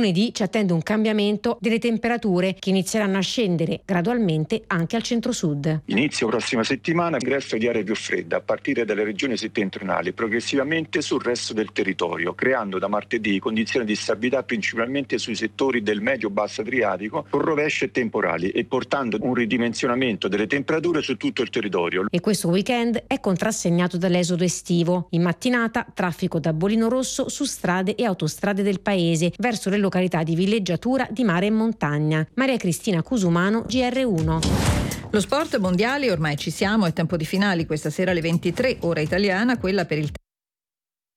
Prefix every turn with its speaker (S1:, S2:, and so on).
S1: lunedì ci attende un cambiamento delle temperature che inizieranno a scendere gradualmente anche al centro-sud.
S2: Inizio prossima settimana ingresso di aree più fredde a partire dalle regioni settentrionali, progressivamente sul resto del territorio, creando da martedì condizioni di stabilità principalmente sui settori del medio-basso Adriatico, con rovesci e temporali e portando un ridimensionamento delle temperature su tutto il territorio.
S1: E questo weekend è contrassegnato dall'esodo estivo. In mattinata traffico da bolino rosso su strade e autostrade del paese verso le località di villeggiatura di mare e montagna. Maria Cristina Cusumano, GR1.
S3: Lo sport mondiale, ormai ci siamo, è tempo di finali questa sera alle 23 ora italiana, quella per il